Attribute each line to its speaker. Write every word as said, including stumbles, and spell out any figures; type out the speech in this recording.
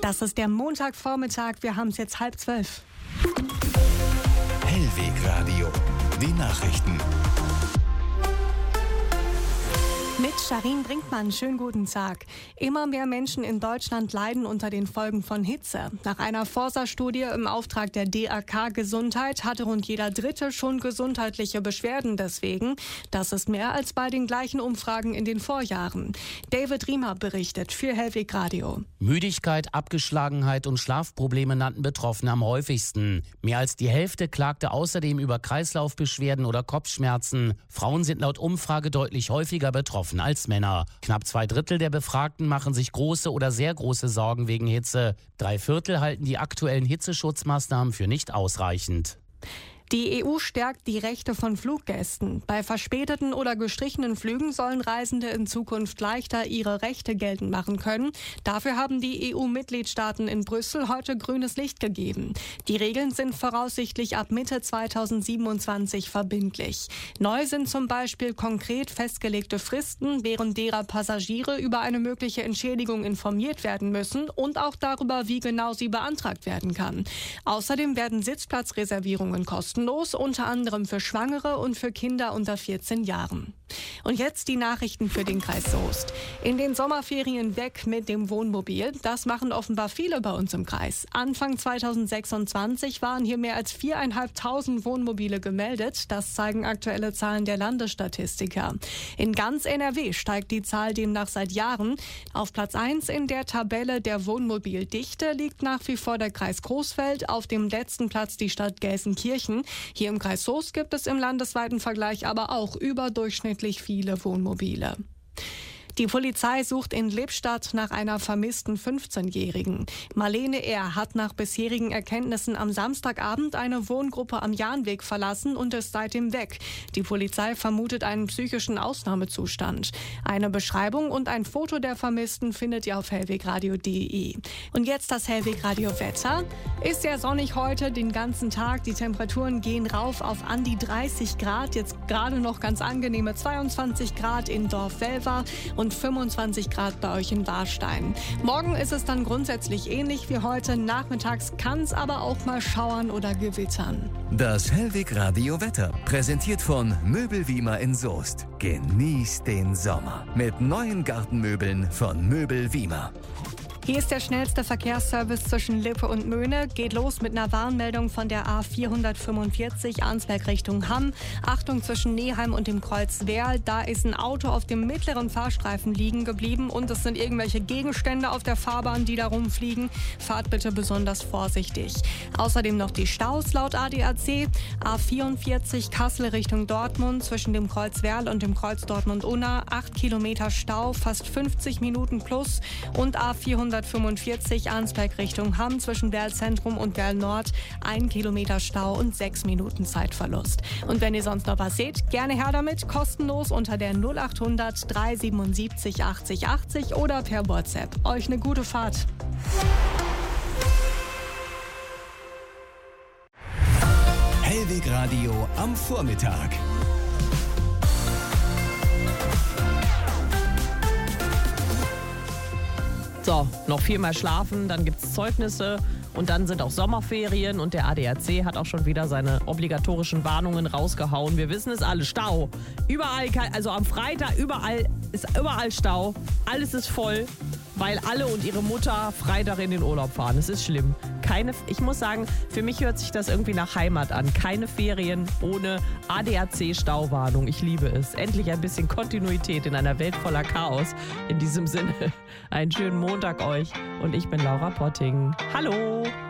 Speaker 1: Das ist der Montagvormittag, wir haben es jetzt halb zwölf.
Speaker 2: Hellweg Radio, die Nachrichten.
Speaker 1: Mit Sharin Brinkmann, schönen guten Tag. Immer mehr Menschen in Deutschland leiden unter den Folgen von Hitze. Nach einer Forsa-Studie im Auftrag der D A K Gesundheit hatte rund jeder Dritte schon gesundheitliche Beschwerden deswegen. Das ist mehr als bei den gleichen Umfragen in den Vorjahren. David Riemer berichtet für Hellweg Radio.
Speaker 3: Müdigkeit, Abgeschlagenheit und Schlafprobleme nannten Betroffene am häufigsten. Mehr als die Hälfte klagte außerdem über Kreislaufbeschwerden oder Kopfschmerzen. Frauen sind laut Umfrage deutlich häufiger betroffen als Männer. Knapp zwei Drittel der Befragten machen sich große oder sehr große Sorgen wegen Hitze. Drei Viertel halten die aktuellen Hitzeschutzmaßnahmen für nicht ausreichend.
Speaker 1: Die E U stärkt die Rechte von Fluggästen. Bei verspäteten oder gestrichenen Flügen sollen Reisende in Zukunft leichter ihre Rechte geltend machen können. Dafür haben die E U-Mitgliedstaaten in Brüssel heute grünes Licht gegeben. Die Regeln sind voraussichtlich ab Mitte zweitausendsiebenundzwanzig verbindlich. Neu sind zum Beispiel konkret festgelegte Fristen, während derer Passagiere über eine mögliche Entschädigung informiert werden müssen und auch darüber, wie genau sie beantragt werden kann. Außerdem werden Sitzplatzreservierungen kostenlos. Unter anderem für Schwangere und für Kinder unter vierzehn Jahren. Und jetzt die Nachrichten für den Kreis Soest. In den Sommerferien weg mit dem Wohnmobil. Das machen offenbar viele bei uns im Kreis. Anfang zweitausendsechsundzwanzig waren hier mehr als viertausendfünfhundert Wohnmobile gemeldet. Das zeigen aktuelle Zahlen der Landesstatistiker. In ganz N R W steigt die Zahl demnach seit Jahren. Auf Platz eins in der Tabelle der Wohnmobildichte liegt nach wie vor der Kreis Coesfeld, auf dem letzten Platz die Stadt Gelsenkirchen. Hier im Kreis Soest gibt es im landesweiten Vergleich aber auch überdurchschnittlich viele Wohnmobile. Die Polizei sucht in Lippstadt nach einer vermissten fünfzehnjährigen. Marlene R. hat nach bisherigen Erkenntnissen am Samstagabend eine Wohngruppe am Jahnweg verlassen und ist seitdem weg. Die Polizei vermutet einen psychischen Ausnahmezustand. Eine Beschreibung und ein Foto der Vermissten findet ihr auf hellwegradio punkt de. Und jetzt das Hellwegradio Wetter. Ist sehr sonnig heute den ganzen Tag. Die Temperaturen gehen rauf auf an die dreißig Grad. Jetzt gerade noch ganz angenehme zweiundzwanzig Grad in Dorf-Welver und fünfundzwanzig Grad bei euch in Warstein. Morgen ist es dann grundsätzlich ähnlich wie heute. Nachmittags kann es aber auch mal schauern oder gewittern.
Speaker 2: Das Hellweg Radio Wetter, präsentiert von Möbel Wiemer in Soest. Genießt den Sommer mit neuen Gartenmöbeln von Möbel Wiemer.
Speaker 1: Hier ist der schnellste Verkehrsservice zwischen Lippe und Möhne. Geht los mit einer Warnmeldung von der A vierhundertfünfundvierzig Arnsberg Richtung Hamm. Achtung zwischen Neheim und dem Kreuz Werl. Da ist ein Auto auf dem mittleren Fahrstreifen liegen geblieben und es sind irgendwelche Gegenstände auf der Fahrbahn, die da rumfliegen. Fahrt bitte besonders vorsichtig. Außerdem noch die Staus laut A D A C. A vierundvierzig Kassel Richtung Dortmund zwischen dem Kreuz Werl und dem Kreuz Dortmund-Unna. acht Kilometer Stau, fast fünfzig Minuten plus. Und A vierhundertfünfundvierzig Arnsberg Richtung Hamm zwischen Werl Zentrum und Werl Nord. Ein Kilometer Stau und sechs Minuten Zeitverlust. Und wenn ihr sonst noch was seht, gerne her damit. Kostenlos unter der null achthundert dreihundertsiebenundsiebzig achtzig achtzig oder per WhatsApp. Euch eine gute Fahrt.
Speaker 2: Hellweg Radio am Vormittag.
Speaker 4: So, noch viermal schlafen, dann gibt es Zeugnisse und dann sind auch Sommerferien und der A D A C hat auch schon wieder seine obligatorischen Warnungen rausgehauen. Wir wissen es alle, Stau. Überall, also am Freitag, überall ist überall Stau. Alles ist voll, weil alle und ihre Mutter Freitag in den Urlaub fahren. Es ist schlimm. Keine, ich muss sagen, für mich hört sich das irgendwie nach Heimat an. Keine Ferien ohne A D A C-Stauwarnung. Ich liebe es. Endlich ein bisschen Kontinuität in einer Welt voller Chaos. In diesem Sinne, einen schönen Montag euch. Und ich bin Laura Potting. Hallo!